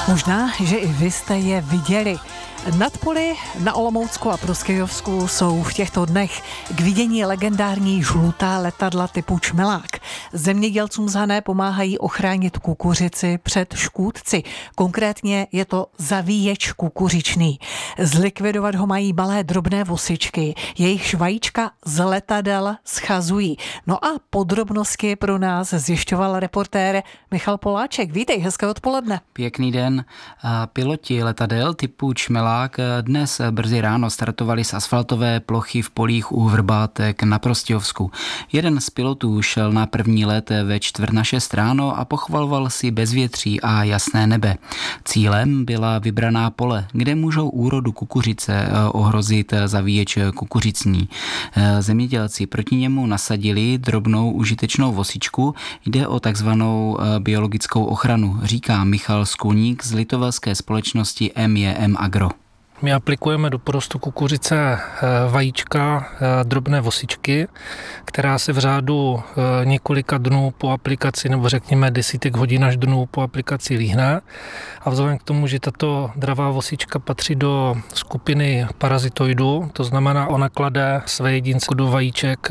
Možná, že i vy jste je viděli. Nad poli na Olomoucku a Prostějovsku jsou v těchto dnech k vidění legendární žlutá letadla typu Čmelák. Zemědělcům z Hané pomáhají ochránit kukuřici před škůdci. Konkrétně je to zavíječ kukuřičný. Zlikvidovat ho mají malé drobné vosičky, jejichž vajíčka z letadel schazují. No a podrobnosti pro nás zjišťoval reportér Michal Poláček. Vítej, hezké odpoledne. Pěkný den. Piloti letadel typu Čmelák dnes brzy ráno startovali z asfaltové plochy v polích u Vrbátek na Prostějovsku. Jeden z pilotů šel na první let ve 5:45 ráno a pochvaloval si bezvětří a jasné nebe. Cílem byla vybraná pole, kde můžou úrodu kukuřice ohrozit zavíječ kukuřicní. Zemědělci proti němu nasadili drobnou užitečnou vosičku. Jde o takzvanou biologickou ochranu, říká Michal Skulník z litevské společnosti MEM Agro. My aplikujeme do porostu kukuřice vajíčka drobné vosičky, která se v řádu několika dnů po aplikaci, nebo řekněme desítek hodin až dnů po aplikaci líhne. A vzhledem k tomu, že tato dravá vosička patří do skupiny parazitoidů, to znamená, ona klade své jedince do vajíček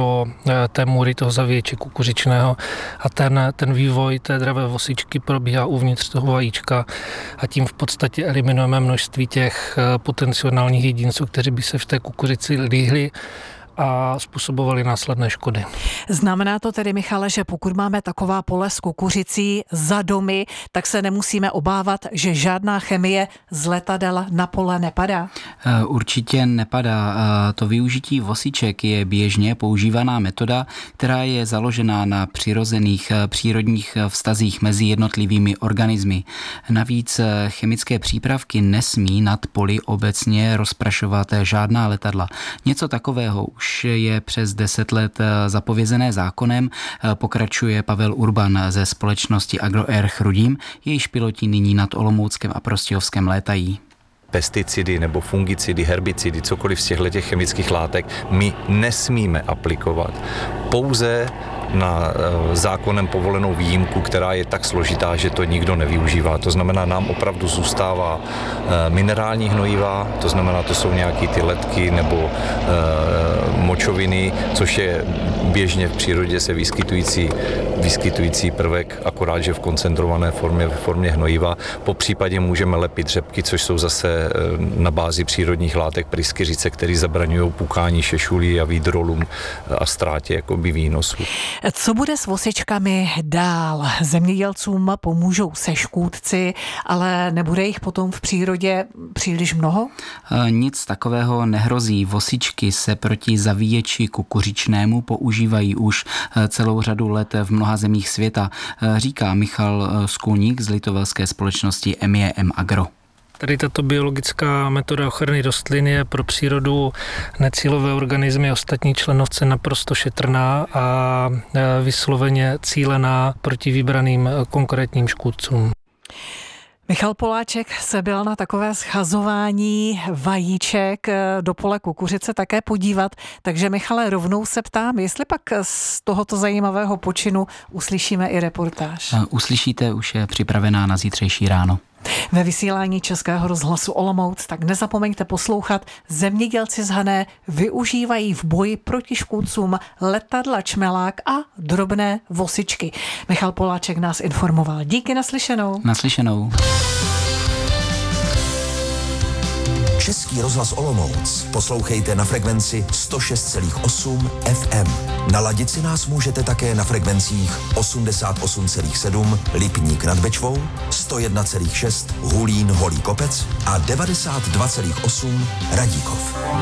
té můry, toho zavíječe kukuřičného, a ten vývoj té dravé vosičky probíhá uvnitř toho vajíčka a tím v podstatě eliminujeme množství těch potenciálních jedinců, kteří by se v té kukuřici líhli a způsobovali následné škody. Znamená to tedy, Michale, že pokud máme taková pole s kukuřicí za domy, tak se nemusíme obávat, že žádná chemie z letadel na pole nepadá? Určitě nepadá. To využití vosiček je běžně používaná metoda, která je založená na přirozených přírodních vztazích mezi jednotlivými organismy. Navíc chemické přípravky nesmí nad poli obecně rozprašovat žádná letadla. Něco takového už je přes 10 let zapovězené zákonem, pokračuje Pavel Urban ze společnosti Agroair Chrudím, jejíž piloti nyní nad Olomouckem a Prostějovskem létají. Pesticidy nebo fungicidy, herbicidy, cokoliv z těchto chemických látek my nesmíme aplikovat. Pouze na zákonem povolenou výjimku, která je tak složitá, že to nikdo nevyužívá. To znamená, nám opravdu zůstává minerální hnojiva, to znamená, to jsou nějaké ty letky nebo močoviny, což je běžně v přírodě se vyskytující prvek, akorát, že v koncentrované formě, v formě hnojiva. Po případě můžeme lepit řepky, což jsou zase na bázi přírodních látek pryskyřice, které zabraňují pukání šešulí a výdrolům a ztrátě výnosu. Co bude s vosičkami dál? Zemědělcům pomůžou se škůdci, ale nebude jich potom v přírodě příliš mnoho? Nic takového nehrozí. Vosičky se proti zavíječi kukuřičnému používají už celou řadu let v mnoha zemích světa, říká Michal Skulník z litevské společnosti MEM Agro. Tady tato biologická metoda ochrany rostlin je pro přírodu, necílové organismy, ostatní členovce naprosto šetrná a vysloveně cílená proti vybraným konkrétním škůdcům. Michal Poláček se byl na takové schazování vajíček do pole kukuřice také podívat, takže Michale, rovnou se ptám, jestli pak z tohoto zajímavého počinu uslyšíme i reportáž. Uslyšíte, už je připravená na zítřejší ráno. Ve vysílání Českého rozhlasu Olomouc, tak nezapomeňte poslouchat. Zemědělci z Hané využívají v boji proti škůdcům letadla Čmelák a drobné vosičky. Michal Poláček nás informoval. Díky, naslyšenou. Naslyšenou. Český rozhlas Olomouc poslouchejte na frekvenci 106,8 FM. Naladit si nás můžete také na frekvencích 88,7 Lipník nad Bečvou, 101,6 Hulín Holý Kopec a 92,8 Radíkov.